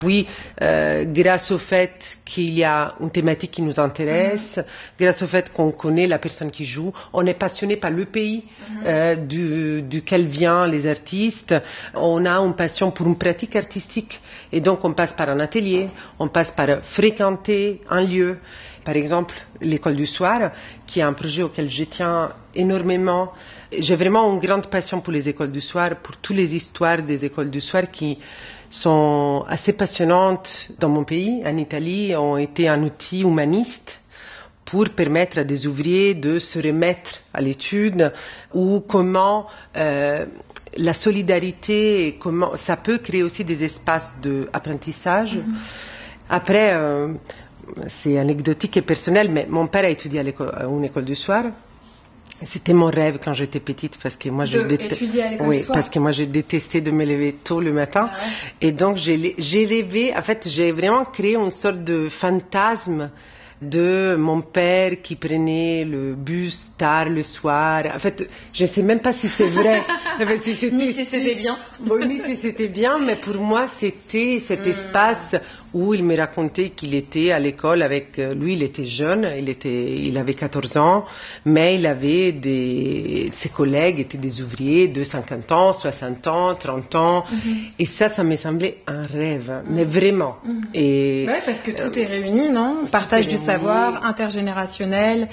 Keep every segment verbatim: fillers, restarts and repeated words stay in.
Oui, euh, grâce au fait qu'il y a une thématique qui nous intéresse, mmh. grâce au fait qu'on connaît la personne qui joue, on est passionné par le pays mmh. euh, du, duquel viennent les artistes, on a une passion pour une pratique artistique et donc on passe par un atelier, on passe par fréquenter un lieu. Par exemple, l'école du soir, qui est un projet auquel je tiens énormément. J'ai vraiment une grande passion pour les écoles du soir, pour toutes les histoires des écoles du soir qui sont assez passionnantes dans mon pays, en Italie, ont été un outil humaniste pour permettre à des ouvriers de se remettre à l'étude, ou comment euh, la solidarité, et comment ça peut créer aussi des espaces d'apprentissage. Mm-hmm. Après, euh, c'est anecdotique et personnel, mais mon père a étudié à, à une école du soir. C'était mon rêve quand j'étais petite, parce que moi, de je détestais. Étudier à l'école oui, du soir. parce que moi, je détestais de me lever tôt le matin. Ah ouais. Et donc, j'ai, j'ai rêvé. En fait, j'ai vraiment créé une sorte de fantasme de mon père qui prenait le bus tard le soir. En fait, je ne sais même pas si c'est vrai. En fait, si c'était, ni si c'était bien. Bon, ni si c'était bien, mais pour moi, c'était cet mmh. espace où il me racontait qu'il était à l'école avec... Lui, il était jeune, il, était, il avait quatorze ans, mais il avait des... Ses collègues étaient des ouvriers de cinquante ans, soixante ans, trente ans. Mmh. Et ça, ça me semblait un rêve, mmh. mais vraiment. Mmh. Et, ouais, parce que tout euh, est réuni, non? Partage du savoir, intergénérationnel,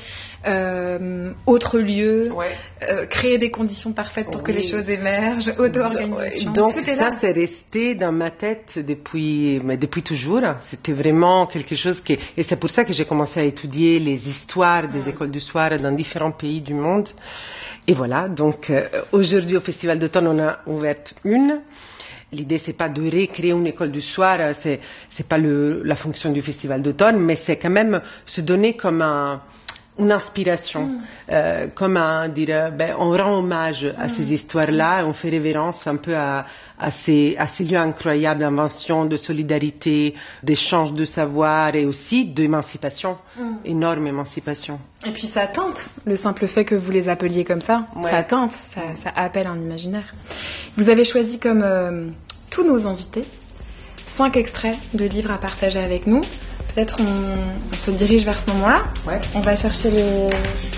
euh, autre lieu, ouais. euh, créer des conditions parfaites pour oui. que les choses émergent, auto-organisation. Donc tout est ça, là. c'est resté dans ma tête depuis, mais depuis toujours. C'était vraiment quelque chose qui... Et c'est pour ça que j'ai commencé à étudier les histoires des mmh. écoles du soir dans différents pays du monde. Et voilà, donc euh, aujourd'hui au Festival d'automne, on a ouvert une. L'idée, c'est pas de recréer une école du soir, c'est, c'est pas le, la fonction du Festival d'automne, mais c'est quand même se donner comme un, une inspiration, mmh. euh, comme un dire, ben, on rend hommage à mmh. ces histoires-là, et on fait révérence un peu à, à ces, à ces lieux incroyables d'invention, de solidarité, d'échange de savoir et aussi d'émancipation, mmh. énorme émancipation. Et puis ça tente, le simple fait que vous les appeliez comme ça, ouais. ça tente, ça, ça appelle un imaginaire. Vous avez choisi comme euh, tous nos invités cinq extraits de livres à partager avec nous. Peut-être on, on se dirige vers ce moment-là. Ouais. On va chercher les...